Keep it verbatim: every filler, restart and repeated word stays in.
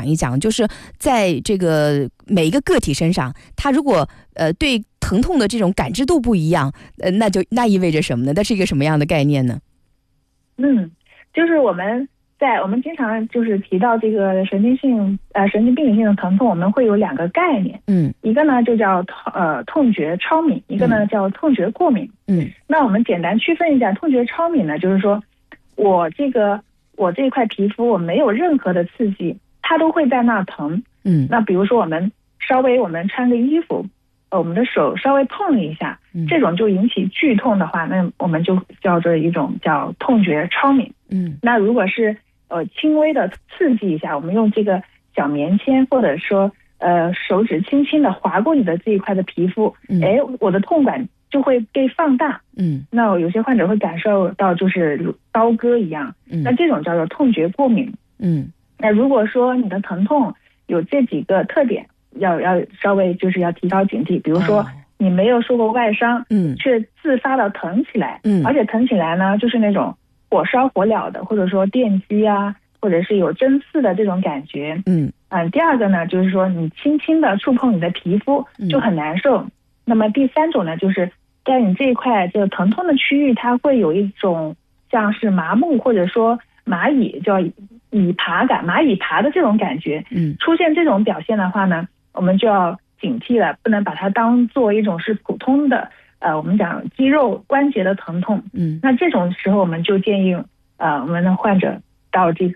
一讲，就是在这个每一个个体身上，他如果呃对疼痛的这种感知度不一样，呃，那就那意味着什么呢？那是一个什么样的概念呢？ 嗯，就是我们在我们经常就是提到这个神经性呃神经病理性的疼痛，我们会有两个概念， 嗯， 一个呢就叫呃痛觉超敏，一个呢叫痛觉过敏。 嗯， 那我们简单区分一下，痛觉超敏呢，就是说我这个我这块皮肤我没有任何的刺激，它都会在那疼。 嗯， 那比如说我们稍微我们穿个衣服，呃，我们的手稍微碰了一下，这种就引起剧痛的话，那我们就叫做一种叫痛觉超敏。 嗯， 那如果是呃轻微的刺激一下，我们用这个小棉签或者说呃手指轻轻的划过你的这一块的皮肤，嗯，哎，我的痛感就会被放大。 嗯， 那有些患者会感受到就是刀割一样。嗯，那这种叫做痛觉过敏。 嗯， 那如果说你的疼痛有这几个特点，要要稍微就是要提高警惕，比如说你没有受过外伤，嗯，却自发的疼起来，嗯，而且疼起来呢就是那种火烧火燎的，或者说电击啊，或者是有针刺的这种感觉，嗯嗯。第二个呢就是说你轻轻的触碰你的皮肤就很难受，嗯，那么第三种呢就是在你这一块这个疼痛的区域，它会有一种像是麻木或者说蚂蚁叫蚁爬感，蚂蚁爬的这种感觉，嗯，出现这种表现的话呢，我们就要警惕了，不能把它当做一种是普通的呃我们讲肌肉关节的疼痛。嗯，那这种时候我们就建议呃我们的患者到这